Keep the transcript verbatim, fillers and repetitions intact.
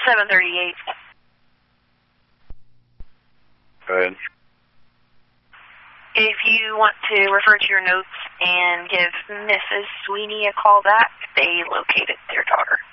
seven thirty-eight. Go ahead. If you want to refer to your notes and give Missus Sweeney a call back, they located their daughter.